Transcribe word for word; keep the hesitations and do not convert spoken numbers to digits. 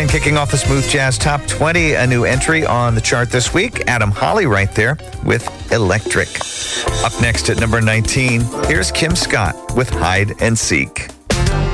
kicking off the Smooth Jazz Top twenty, a new entry on the chart this week. Adam Holly right there with Electric. Up next at number nineteen, here's Kim Scott with Hide and Seek.